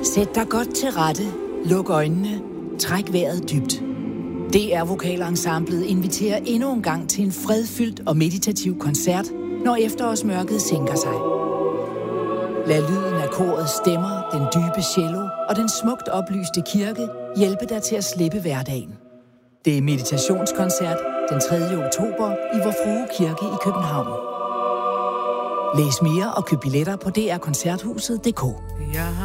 Sæt dig godt til rette. Luk øjnene. Træk vejret dybt. DR Vokalensemblet inviterer endnu en gang til en fredfyldt og meditativ koncert, når efterårsmørket sænker sig. Lad lyden af korets stemmer, den dybe cello og den smukt oplyste kirke hjælpe dig til at slippe hverdagen. Det er meditationskoncert den 3. oktober i Vor Frue Kirke i København. Læs mere og køb billetter på drkoncerthuset.dk.